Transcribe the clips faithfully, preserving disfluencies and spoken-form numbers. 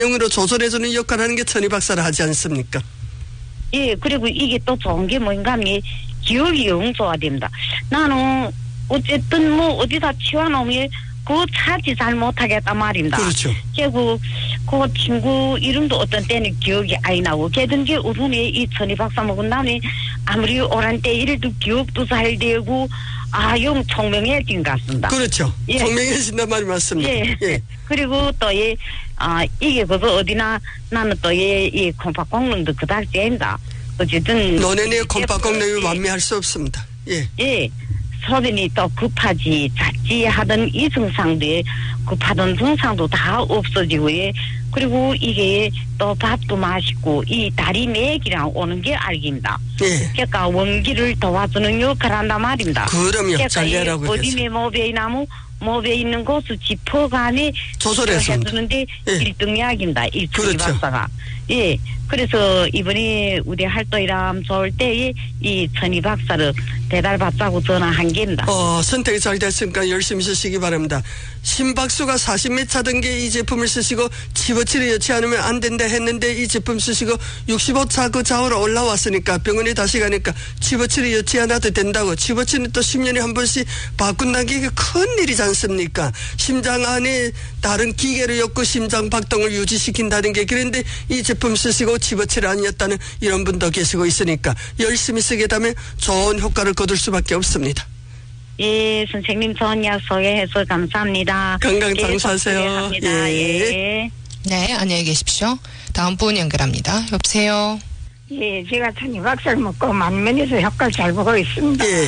내용으로 조절해주는 역할을 하는 게 천희박사를 하지 않습니까? 예, 그리고 이게 또 좋은 게 뭔가 하면 기억이 영 좋아야 됩니다. 나는 어쨌든 뭐 어디다 치워놓으면 그거 찾지 잘 못하겠단 말입니다. 그렇죠. 결국 그 친구 이름도 어떤 때는 기억이 아이 나고 걔든지 우선에 이 천희박사 먹은 다음에 아무리 오란 때 이래도 기억도 잘 되고 아, 용 총명해진 것 같습니다. 그렇죠. 예. 총명해진단 말이 맞습니다. 예. 예. 그리고 또, 예, 아, 이게 그거 어디나 나는 또, 예, 이 콩팥 공릉도 그닥 째입니다. 어쨌든. 논현의 콩팥 공릉이 완미할 수 없습니다. 예. 예. 소변이 또 급하지, 잦지 하던 이 증상도, 급하던 증상도 다 없어지고, 예. 그리고 이게 또 밥도 맛있고, 이 다리 맥이랑 오는 게 알깁니다. 예. 그러니까 원기를 도와주는 역할을 한단 말입니다. 그럼요. 잘내라고 해서. 어디에 모베이 나무, 모베이 있는 곳을 짚어가니 조절해서 해주는데 예. 일 등 약입니다. 이 그렇죠. 천희박사가. 예. 그래서 이번에 우리 활동이람 좋을 때에 이 천희박사를 배달받자고 전화한 겁니다. 어, 선택이 잘 됐으니까 열심히 쓰시기 바랍니다. 심박수가 사십 미 차던 게 이 제품을 쓰시고 치버치를 여치 않으면 안 된다 했는데 이 제품 쓰시고 육십오 차 그 좌우로 올라왔으니까 병원에 다시 가니까 치버치를 여치 않아도 된다고. 치버치는 또 십 년에 한 번씩 바꾼다는 게 큰 일이지 않습니까? 심장 안에 다른 기계를 엮고 심장 박동을 유지시킨다는 게 그런데 이 제품 쓰시고 치버치를 아니었다는 이런 분도 계시고 있으니까 열심히 쓰게 되면 좋은 효과를 거둘 수밖에 없습니다. 예, 선생님 좋은 약 소개해서 감사합니다. 건강 장수하세요. 예. 예. 네, 안녕히 계십시오. 다음 분 연결합니다. 여보세요. 예, 제가 천희박사를 먹고 만면에서 효과를 잘 보고 있습니다. 예.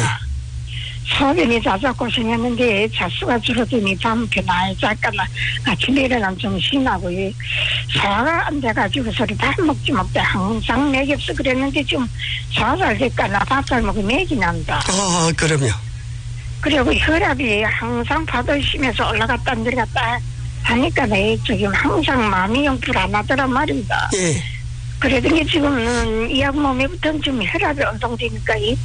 소변이 자자 고생했는데 자수가 줄어드니 밤 편안히 잠깐 아침에 일어나면 좀 신나고 예. 소화가 안 돼가지고 소리 밥 먹지 못해 항상 맥이 없어 그랬는데 좀 소화 잘 될까 나 밥 잘 먹으면 맥이 난다. 아, 그럼요. 그리고 혈압이 항상 파도 심해서 올라갔다 내려갔다 하니까 내 지금 항상 마음이 영 불안하더란 말입니다. 예. 그러더니 지금은 이 약 몸에부터는 좀 혈압이 언성되니까 이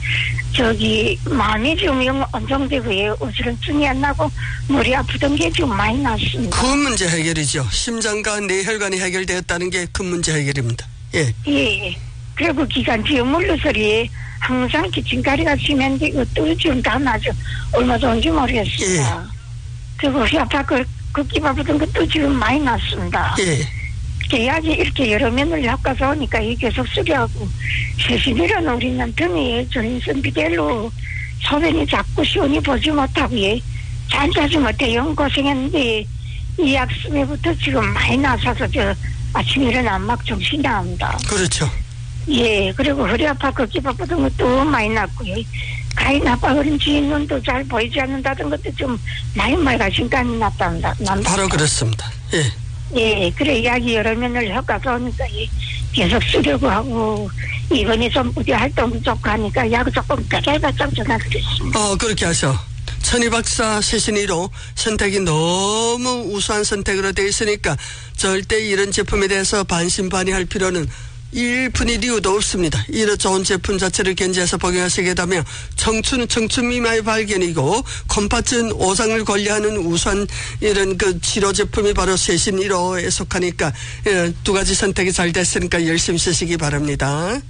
저기 마음이 좀 영 언성되고 예, 어지럼증이 안 나고 머리 아프던 게 좀 많이 났습니다. 큰 문제 해결이죠. 심장과 뇌혈관이 해결되었다는 게 큰 문제 해결입니다. 예. 예. 그리고 기관지에 물러서리 항상 기침가리가 심한데 그것도 지금 다 나죠. 얼마 전인지 모르겠습니다. 예. 그리고 휘아파 그 걷기 바쁘던 것도 지금 많이 났습니다. 예. 계약이 이렇게 여러 면을 엮어서 오니까 이 계속 쓰려고 세신이라는 우리 남편이 전인선 비델로 소변이 자꾸 시원히 보지 못하고 예. 잠자지 못해 영 고생했는데 이 약 쓰면부터 지금 많이 나서서 저 아침에 일어나면 막 정신이 나옵니다. 그렇죠. 예, 그리고 허리 아파 걷기 바쁘던 것도 많이 났고요. 가위 나빠 그런지 눈도 잘 보이지 않는다던 것도 좀 많이 맑아진가 났답니다. 바로 그렇습니다. 예. 예, 그래 이야기 여러 면을 엮어서 오니까 예, 계속 쓰려고 하고 이번에 좀 우리 활동 좋고 하니까 약 조금 배달받자고 전화드렸습니다. 어, 그렇게 하셔. 천희박사 세신이로 선택이 너무 우수한 선택으로 되어 있으니까 절대 이런 제품에 대해서 반신반의할 필요는 일 분의 이유도 없습니다. 이런 좋은 제품 자체를 견지해서 복용하시게 되면 청춘은 청춘 미만의 발견이고 콤파튼 오상을 관리하는 우수한 이런 그 치료 제품이 바로 세신 일 호에 속하니까 두 가지 선택이 잘 됐으니까 열심히 쓰시기 바랍니다.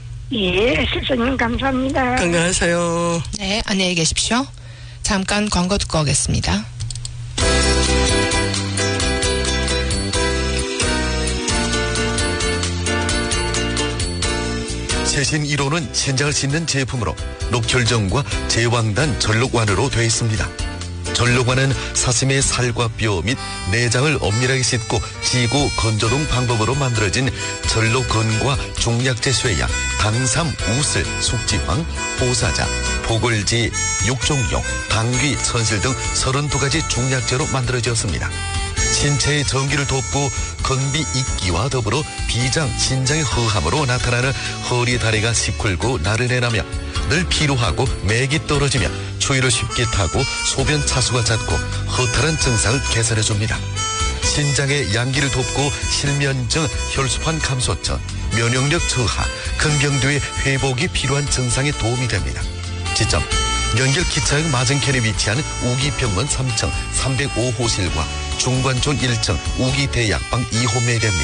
예, 선생님 감사합니다. 건강하세요. 네, 안녕히 계십시오. 잠깐 광고 듣고 오겠습니다. 세신 일 호는 신장을 씻는 제품으로 녹혈정과 제왕단 전록완으로 되어 있습니다. 전록완은 사슴의 살과 뼈 및 내장을 엄밀하게 씻고 지고 건조 등 방법으로 만들어진 전록건과 중약제 쇠약, 당삼, 우슬, 숙지황, 보사자, 보글지, 육종용, 당귀, 천실 등 서른두 가지 중약제로 만들어졌습니다. 신체의 전기를 돕고 건비 있기와 더불어 비장, 신장의 허함으로 나타나는 허리 다리가 시큰고 나른해나며 늘 피로하고 맥이 떨어지며 추위를 쉽게 타고 소변 차수가 잦고 허탈한 증상을 개선해줍니다. 신장의 양기를 돕고 실면증, 혈소판 감소증, 면역력 저하, 근경도의 회복이 필요한 증상에 도움이 됩니다. 지점 연결 기차역 맞은편에 위치한 우기병원 삼 층 삼백오 호실과 중관촌 일 층 우기대약방 이 호매입니다.